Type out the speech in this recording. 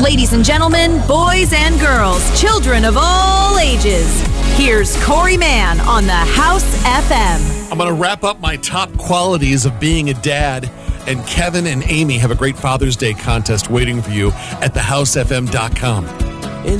Ladies and gentlemen, boys and girls, children of all ages, here's Corey Mann on the House FM. I'm going to wrap up my top qualities of being a dad, and Kevin and Amy have a great Father's Day contest waiting for you at thehousefm.com.